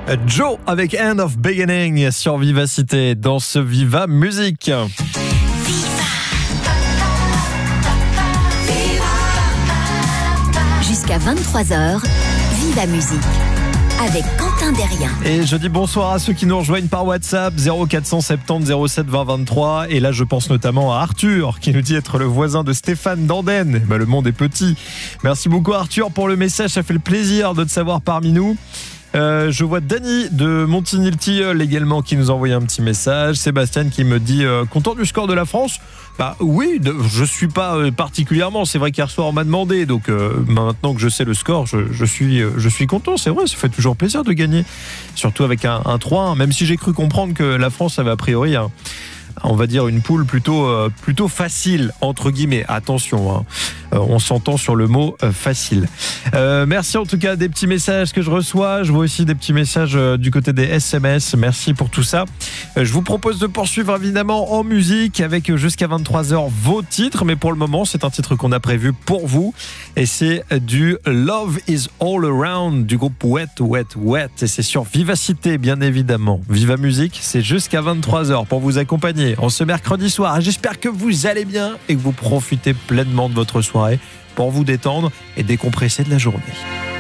Joe avec End of Beginning sur Vivacité dans ce Viva Musique. Jusqu'à 23h, Viva Musique avec Quentin Derrien. Et je dis bonsoir à ceux qui nous rejoignent par WhatsApp 0470 07 20 23. Et là je pense notamment à Arthur qui nous dit être le voisin de Stéphane d'Andenne. Le monde est petit. Merci beaucoup Arthur pour le message, ça fait le plaisir de te savoir parmi nous. Je vois Dany de Montigny-le-Tilleul également qui nous a envoyé un petit message. Sébastien qui me dit content du score de la France. Bah oui, je suis pas particulièrement. C'est vrai qu'hier soir on m'a demandé, donc maintenant que je sais le score, je suis content. C'est vrai, ça fait toujours plaisir de gagner, surtout avec un 3-1. Même si j'ai cru comprendre que la France avait a priori on va dire une poule plutôt facile entre guillemets. Attention, hein. On s'entend sur le mot facile. Merci en tout cas des petits messages que je reçois. Je vois aussi des petits messages du côté des SMS. Merci pour tout ça. Je vous propose de poursuivre évidemment en musique avec jusqu'à 23h vos titres. Mais pour le moment, c'est un titre qu'on a prévu pour vous. Et c'est du Love is All Around du groupe Wet Wet Wet. Et c'est sur Vivacité bien évidemment. Viva Musique, c'est jusqu'à 23h pour vous accompagner en ce mercredi soir. J'espère que vous allez bien et que vous profitez pleinement de votre soirée pour vous détendre et décompresser de la journée.